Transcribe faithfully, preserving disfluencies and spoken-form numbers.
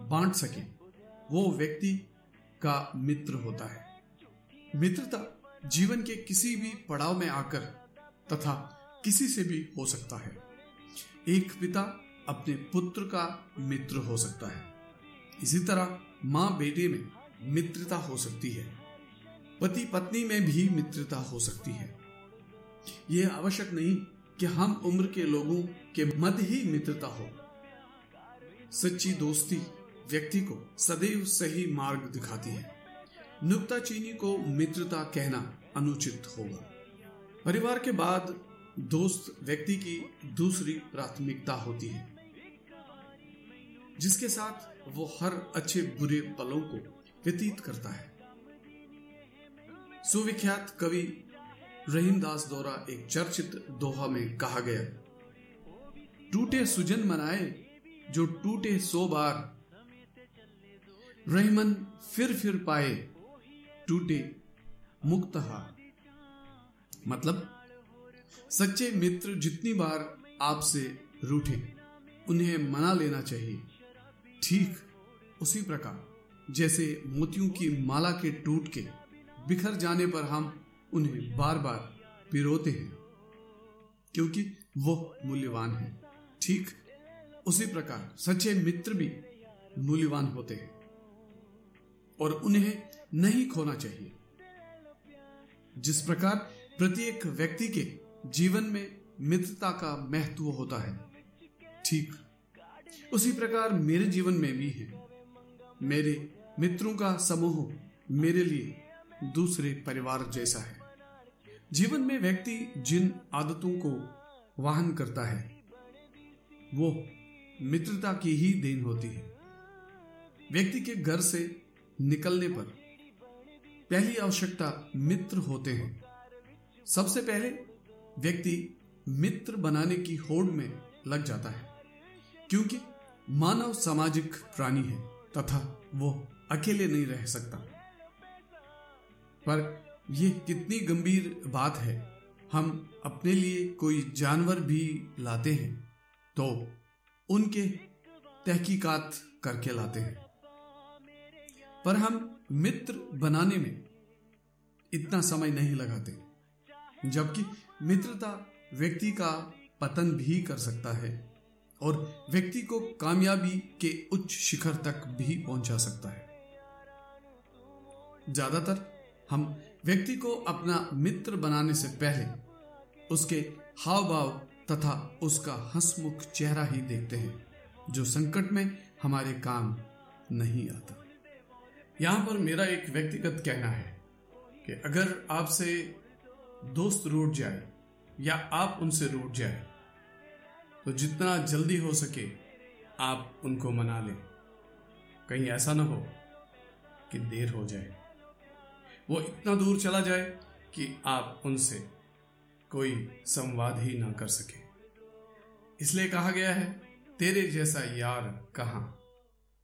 बांट सके वो व्यक्ति का मित्र होता है। मित्रता जीवन के किसी भी पड़ाव में आकर तथा किसी से भी हो सकता है। एक पिता अपने पुत्र का मित्र हो सकता है। इसी तरह माँ बेटे में मित्रता हो सकती है। पति पत्नी में भी मित्रता हो सकती है। यह आवश्यक नहीं कि हम उम्र के लोगों के मध्य ही मित्रता हो। सच्ची दोस्ती व्यक्ति को सदैव सही मार्ग दिखाती है। नुक्ताचीनी को मित्रता कहना अनुचित होगा। परिवार के बाद दोस्त व्यक्ति की दूसरी प्राथमिकता होती है, जिसके साथ वो हर अच्छे बुरे पलों को व्यतीत करता है। सुविख्यात कवि रहीमदास द्वारा एक चर्चित दोहा में कहा गया, टूटे सुजन मनाए जो टूटे सो बार, रहीमन फिर फिर पाए टूटे मुक्तहार। मतलब सच्चे मित्र जितनी बार आपसे रूठे उन्हें मना लेना चाहिए। ठीक उसी प्रकार जैसे मोतियों की माला के टूट के बिखर जाने पर हम उन्हें बार बार पिरोते हैं क्योंकि वो मूल्यवान है, ठीक उसी प्रकार सच्चे मित्र भी मूल्यवान होते हैं और उन्हें नहीं खोना चाहिए। जिस प्रकार प्रत्येक व्यक्ति के जीवन में मित्रता का महत्व होता है, ठीक उसी प्रकार मेरे जीवन में भी है। मेरे मित्रों का समूह मेरे लिए दूसरे परिवार जैसा है। जीवन में व्यक्ति जिन आदतों को वाहन करता है वो मित्रता की ही देन होती है। व्यक्ति के घर से निकलने पर पहली आवश्यकता मित्र होते हैं। सबसे पहले व्यक्ति मित्र बनाने की होड़ में लग जाता है क्योंकि मानव सामाजिक प्राणी है तथा वो अकेले नहीं रह सकता। पर यह कितनी गंभीर बात है, हम अपने लिए कोई जानवर भी लाते हैं तो उनके तहकीकात करके लाते हैं, पर हम मित्र बनाने में इतना समय नहीं लगाते। जबकि मित्रता व्यक्ति का पतन भी कर सकता है और व्यक्ति को कामयाबी के उच्च शिखर तक भी पहुंचा सकता है। ज्यादातर हम व्यक्ति को अपना मित्र बनाने से पहले उसके हाव भाव तथा उसका हंसमुख चेहरा ही देखते हैं, जो संकट में हमारे काम नहीं आता। यहां पर मेरा एक व्यक्तिगत कहना है कि अगर आपसे दोस्त रूठ जाए या आप उनसे रूठ जाए तो जितना जल्दी हो सके आप उनको मना लें। कहीं ऐसा ना हो कि देर हो जाए, वो इतना दूर चला जाए कि आप उनसे कोई संवाद ही ना कर सके। इसलिए कहा गया है, तेरे जैसा यार कहां।